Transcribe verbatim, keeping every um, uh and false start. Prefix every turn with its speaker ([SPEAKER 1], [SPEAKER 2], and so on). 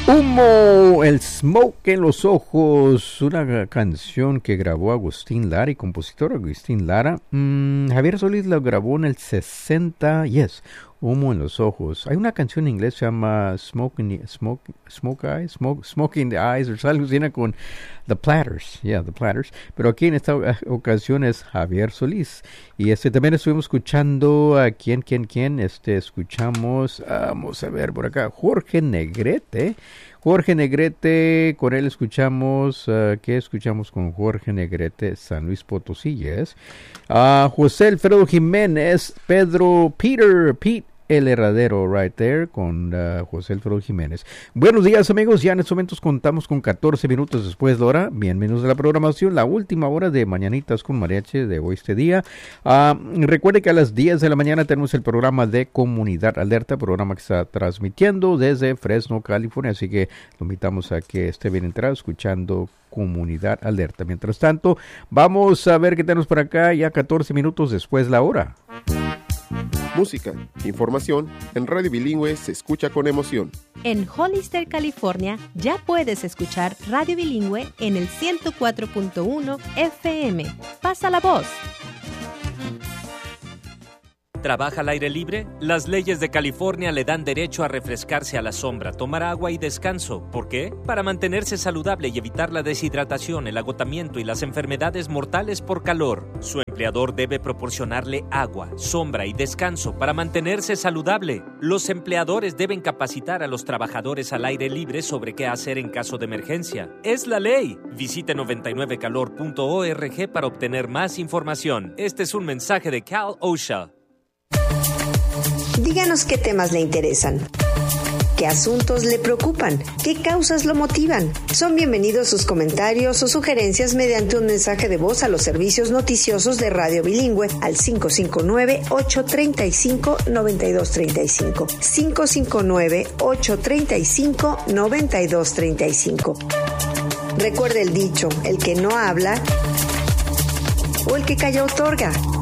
[SPEAKER 1] Humo, el smoke en los ojos, una canción que grabó Agustín Lara y compositor Agustín Lara. Mm, Javier Solís lo grabó en el sesenta, yes, Humo en los ojos. Hay una canción en inglés que se llama Smoke, in the, Smoke, Smoke Eyes, Smoke, Smoke in the Eyes, o algo así con The Platters, yeah, The Platters. Pero aquí en esta ocasión es Javier Solís. Y este también estuvimos escuchando a quién, quién, quién, este, escuchamos, vamos a ver por acá, Jorge Negrete. Jorge Negrete, con él escuchamos, uh, ¿qué escuchamos con Jorge Negrete? San Luis Potosí, yes. Uh, José Alfredo Jiménez, Pedro, Peter, Pete, el herradero, right there, con uh, José Alfredo Jiménez. Buenos días, amigos, ya en estos momentos contamos con catorce minutos después de la hora. Bienvenidos a la programación, la última hora de Mañanitas con Mariachi de hoy este día. Uh, recuerde que a las diez de la mañana tenemos el programa de Comunidad Alerta, programa que está transmitiendo desde Fresno, California, así que lo invitamos a que esté bien entrado escuchando Comunidad Alerta. Mientras tanto, vamos a ver qué tenemos por acá ya catorce minutos después de la hora.
[SPEAKER 2] Música, información, en Radio Bilingüe se escucha con emoción.
[SPEAKER 3] En Hollister, California, ya puedes escuchar Radio Bilingüe en el ciento cuatro punto uno F M. ¡Pasa la voz!
[SPEAKER 4] ¿Trabaja al aire libre? Las leyes de California le dan derecho a refrescarse a la sombra, tomar agua y descanso. ¿Por qué? Para mantenerse saludable y evitar la deshidratación, el agotamiento y las enfermedades mortales por calor. Su empleador debe proporcionarle agua, sombra y descanso para mantenerse saludable. Los empleadores deben capacitar a los trabajadores al aire libre sobre qué hacer en caso de emergencia. ¡Es la ley! Visite noventa y nueve calor punto org para obtener más información. Este es un mensaje de Cal OSHA.
[SPEAKER 5] Díganos qué temas le interesan, qué asuntos le preocupan, qué causas lo motivan. Son bienvenidos sus comentarios o sugerencias mediante un mensaje de voz a los servicios noticiosos de Radio Bilingüe al cinco cinco nueve, ocho tres cinco, nueve dos tres cinco. cinco cinco nueve, ocho tres cinco, nueve dos tres cinco. Recuerde el dicho, el que no habla o el que calla otorga.